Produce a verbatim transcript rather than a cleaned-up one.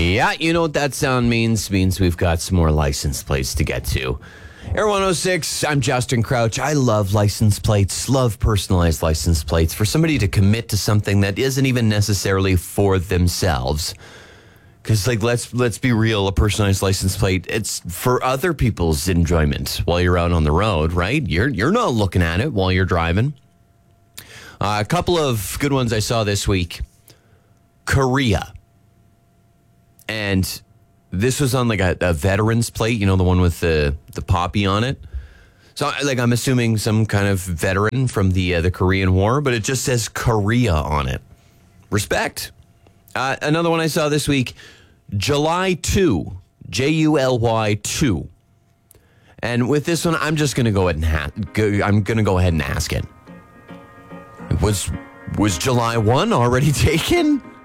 Yeah, you know what that sound means? Means we've got some more license plates to get to. Air one oh six, I'm Justin Crouch. I love license plates, love personalized license plates for somebody to commit to something that isn't even necessarily for themselves. Because, like, let's let's be real, a personalized license plate, it's for other people's enjoyment while you're out on the road, right? You're, you're not looking at it while you're driving. Uh, a couple of good ones I saw this week. Korea. And this was on like a, a veteran's plate, you know, the one with the, the poppy on it. So, like, I'm assuming some kind of veteran from the uh, the Korean War, but it just says Korea on it. Respect. Uh, another one I saw this week, July second, J U L Y two. And with this one, I'm just going to go ahead and ha- go, I'm going to go ahead and ask it. Was was July first already taken?